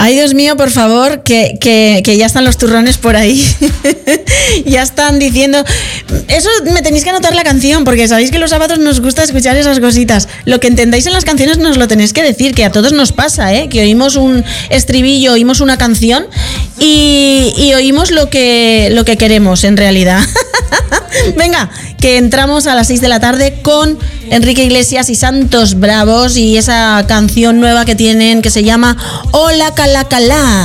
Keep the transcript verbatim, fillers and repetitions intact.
Ay, Dios mío, por favor, que, que, que ya están los turrones por ahí. Ya están diciendo... Eso me tenéis que anotar la canción, porque sabéis que los sábados nos gusta escuchar esas cositas. Lo que entendáis en las canciones nos lo tenéis que decir, que a todos nos pasa, ¿eh? Que oímos un estribillo, oímos una canción y, y oímos lo que, lo que queremos, en realidad. Venga, que entramos a las seis de la tarde con Enrique Iglesias y Santos Bravos y esa canción nueva que tienen que se llama Hola Cala Cala.